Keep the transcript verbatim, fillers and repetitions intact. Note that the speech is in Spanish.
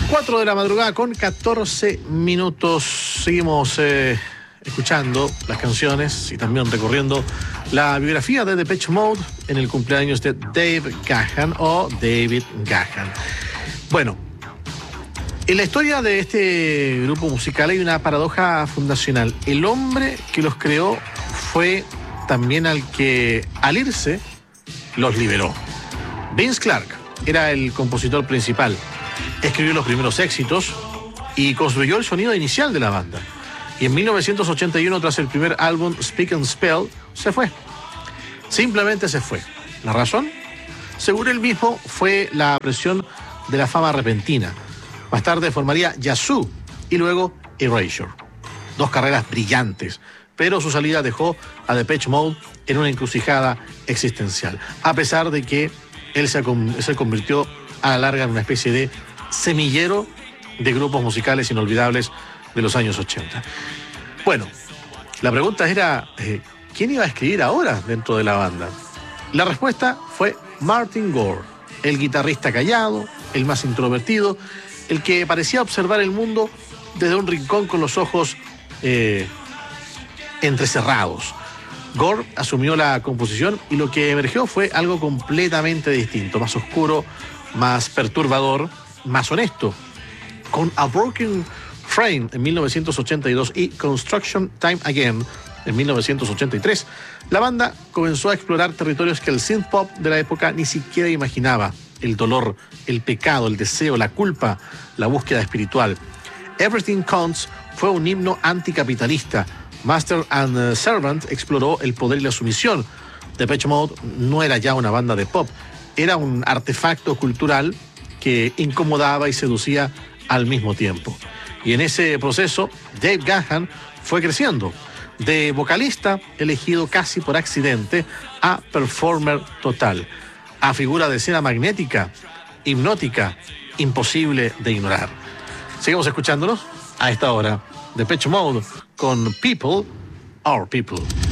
cuatro de la madrugada con catorce minutos. Seguimos eh, escuchando las canciones y también recorriendo la biografía de Depeche Mode en el cumpleaños de Dave Gahan o David Gahan. Bueno, en la historia de este grupo musical hay una paradoja fundacional. El hombre que los creó fue también al que, al irse, los liberó. Vince Clarke era el compositor principal. Escribió los primeros éxitos y construyó el sonido inicial de la banda. Y en mil novecientos ochenta y uno, tras el primer álbum Speak and Spell, se fue. Simplemente se fue. ¿La razón? Según él mismo, fue la presión de la fama repentina. Más tarde formaría Yazoo y luego Erasure. Dos carreras brillantes, pero su salida dejó a Depeche Mode en una encrucijada existencial, a pesar de que él se, se convirtió a la larga en una especie de semillero de grupos musicales inolvidables de los años ochenta. Bueno, la pregunta era, eh, ¿quién iba a escribir ahora dentro de la banda? La respuesta fue Martin Gore, el guitarrista callado, el más introvertido, el que parecía observar el mundo desde un rincón con los ojos eh, entrecerrados. Gore asumió la composición y lo que emergió fue algo completamente distinto, más oscuro, más perturbador, más honesto. Con A Broken Frame en mil novecientos ochenta y dos y Construction Time Again en mil novecientos ochenta y tres, la banda comenzó a explorar territorios que el synth pop de la época ni siquiera imaginaba: el dolor, el pecado, el deseo, la culpa, la búsqueda espiritual. Everything Counts fue un himno anticapitalista. Master and Servant exploró el poder y la sumisión. Depeche Mode no era ya una banda de pop, era un artefacto cultural que incomodaba y seducía al mismo tiempo. Y en ese proceso, Dave Gahan fue creciendo, de vocalista elegido casi por accidente a performer total, a figura de escena magnética, hipnótica, imposible de ignorar. Seguimos escuchándonos a esta hora. Depeche Mode con People, Our People.